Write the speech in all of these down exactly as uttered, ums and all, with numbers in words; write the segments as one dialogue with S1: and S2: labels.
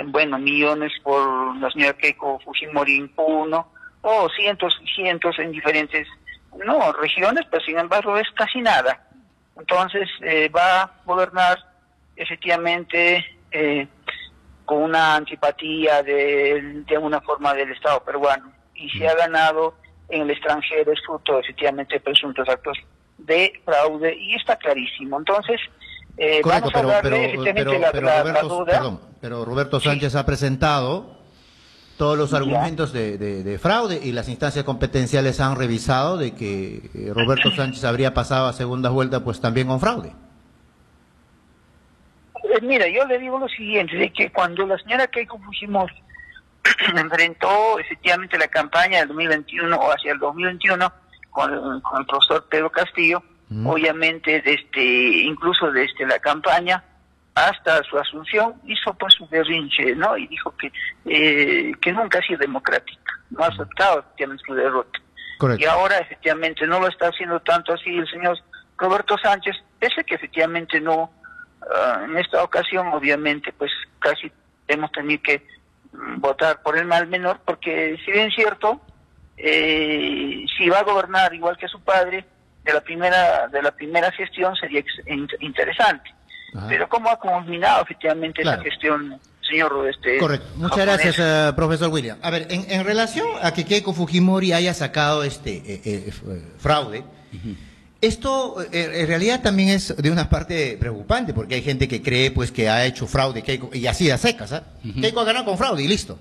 S1: bueno, millones por la señora Keiko Fujimori en Puno, o cientos y cientos en diferentes, no, regiones, pero sin embargo es casi nada. Entonces eh, va a gobernar efectivamente eh, con una antipatía de, de alguna forma del Estado peruano, y se ha ganado en el extranjero es fruto efectivamente de presuntos actos de fraude, y está clarísimo. Entonces, eh,
S2: Correcto,
S1: vamos a
S2: pero,
S1: darle
S2: pero,
S1: efectivamente
S2: pero,
S1: la,
S2: pero,
S1: la,
S2: Roberto,
S1: la duda.
S2: perdón, pero Roberto Sánchez
S1: Sí.
S2: ha presentado todos los
S1: Ya.
S2: argumentos de, de, de fraude, y las instancias competenciales han revisado de que eh, Roberto Sánchez habría pasado a segunda vuelta pues también con fraude.
S1: Eh, mira, yo le digo lo siguiente, de que cuando la señora Keiko Fujimori enfrentó efectivamente la campaña del dos mil veintiuno o hacia el dos mil veintiuno con, con el profesor Pedro Castillo, mm. obviamente desde incluso desde la campaña hasta su asunción hizo pues su berrinche, ¿no? Y dijo que eh, que nunca ha sido democrática, no ha aceptado efectivamente su derrota. Correcto. Y ahora efectivamente no lo está haciendo tanto así el señor Roberto Sánchez, pese que efectivamente no, uh, en esta ocasión obviamente pues casi hemos tenido que votar por el mal menor, porque si bien es cierto, eh, si va a gobernar igual que su padre de la primera de la primera gestión sería ex, in, interesante. Ajá. Pero cómo ha culminado efectivamente claro. esa gestión, señor este
S2: correcto. Muchas japonés. Gracias, uh, profesor William. A ver, en, en relación a que Keiko Fujimori haya sacado este eh, eh, fraude, uh-huh. Esto eh, en realidad también es de una parte preocupante, porque hay gente que cree pues que ha hecho fraude Keiko, y así a secas, ¿eh? Uh-huh. Keiko ha ganado con fraude y listo.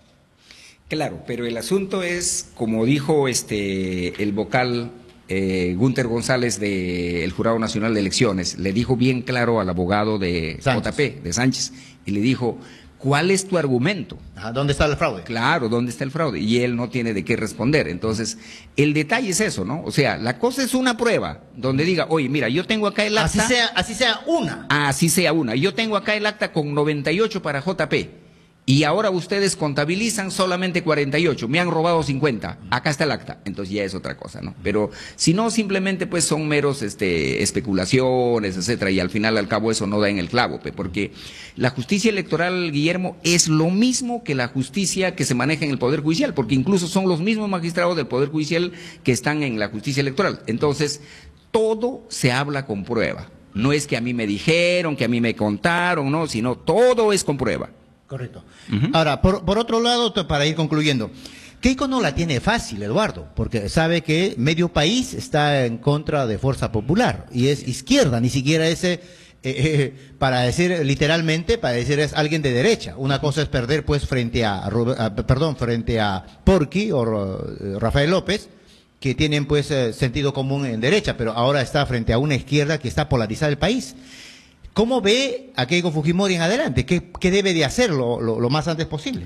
S3: Claro, pero el asunto es, como dijo este el vocal eh, Gunter González del Jurado Nacional de Elecciones, le dijo bien claro al abogado de Sánchez. J P, de Sánchez, y le dijo, ¿cuál es tu argumento?
S2: Ajá, ¿dónde está el fraude?
S3: Claro, ¿dónde está el fraude? Y él no tiene de qué responder. Entonces, el detalle es eso, ¿no? O sea, la cosa es una prueba donde diga, oye, mira, yo tengo acá el acta.
S2: Así sea, así sea una.
S3: Así sea una. Yo tengo acá el acta con noventa y ocho para J P. Y ahora ustedes contabilizan solamente cuarenta y ocho, me han robado cincuenta, acá está el acta, entonces ya es otra cosa, ¿no? Pero si no, simplemente pues son meros este, especulaciones, etcétera, y al final al cabo eso no da en el clavo, porque la justicia electoral, Guillermo, es lo mismo que la justicia que se maneja en el Poder Judicial, porque incluso son los mismos magistrados del Poder Judicial que están en la justicia electoral. Entonces, todo se habla con prueba, no es que a mí me dijeron, que a mí me contaron, no, sino todo es con prueba.
S2: Correcto. Uh-huh. Ahora, por, por otro lado, para ir concluyendo, Keiko no la tiene fácil, Eduardo, porque sabe que medio país está en contra de Fuerza Popular y es izquierda, ni siquiera ese, eh, eh, para decir literalmente, para decir es alguien de derecha. Una cosa es perder pues frente a, a perdón, frente a Porqui o uh, Rafael López, que tienen pues eh, sentido común en derecha, pero ahora está frente a una izquierda que está polarizada el país. ¿Cómo ve a Keiko Fujimori en adelante? ¿Qué, qué debe de hacer lo, lo, lo más antes posible?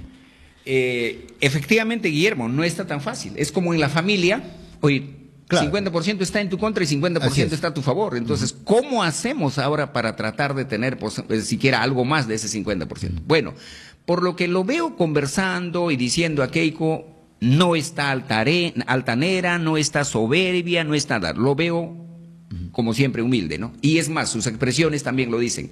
S3: Eh, efectivamente, Guillermo, no está tan fácil. Es como en la familia, oye, claro. cincuenta por ciento está en tu contra y cincuenta por ciento está a tu favor. Entonces, uh-huh. ¿cómo hacemos ahora para tratar de tener pues, siquiera algo más de ese cincuenta por ciento? Uh-huh. Bueno, por lo que lo veo conversando y diciendo a Keiko, no está altare, altanera, no está soberbia, no está nada. Lo veo como siempre humilde, ¿no? Y es más, sus expresiones también lo dicen.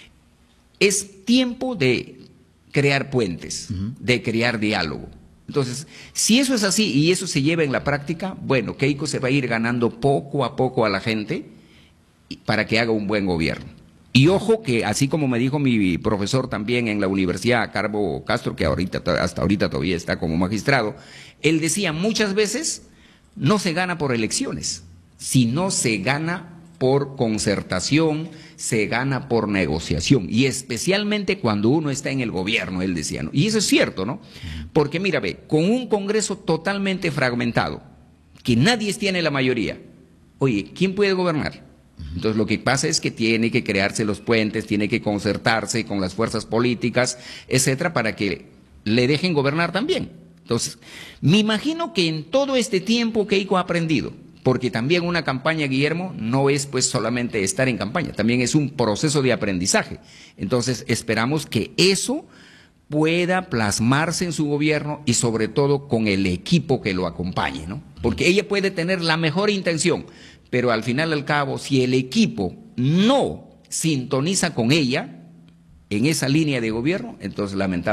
S3: Es tiempo de crear puentes, uh-huh. de crear diálogo. Entonces, si eso es así y eso se lleva en la práctica, bueno, Keiko se va a ir ganando poco a poco a la gente para que haga un buen gobierno. Y ojo que, así como me dijo mi profesor también en la Universidad, Carbo Castro, que ahorita, hasta ahorita todavía está como magistrado, él decía muchas veces, no se gana por elecciones, sino se gana por concertación, se gana por negociación, y especialmente cuando uno está en el gobierno, él decía, ¿no? Y eso es cierto, ¿no? Porque mira, ve, con un Congreso totalmente fragmentado, que nadie tiene la mayoría, oye, ¿quién puede gobernar? Entonces lo que pasa es que tiene que crearse los puentes, tiene que concertarse con las fuerzas políticas, etcétera, para que le dejen gobernar también. Entonces, me imagino que en todo este tiempo Keiko ha aprendido, porque también una campaña, Guillermo, no es pues solamente estar en campaña, también es un proceso de aprendizaje. Entonces esperamos que eso pueda plasmarse en su gobierno y sobre todo con el equipo que lo acompañe, ¿no? Porque ella puede tener la mejor intención, pero al final al cabo, si el equipo no sintoniza con ella en esa línea de gobierno, entonces lamentablemente